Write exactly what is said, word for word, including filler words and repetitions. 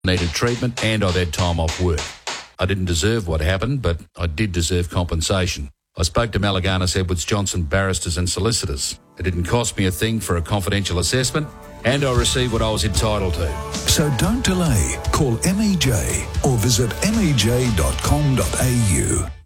needed treatment and I'd had time off work. I didn't deserve what happened, but I did deserve compensation. I spoke to Malaganas Edwards Johnson barristers and solicitors. It didn't cost me a thing for a confidential assessment, and I received what I was entitled to. So don't delay. Call M E J or visit m e j dot com dot a u.